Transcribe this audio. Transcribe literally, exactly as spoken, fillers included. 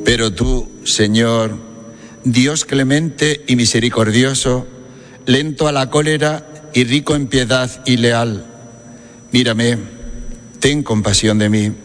Pero tú, Señor, Dios clemente y misericordioso, lento a la cólera y rico en piedad y leal, mírame, ten compasión de mí.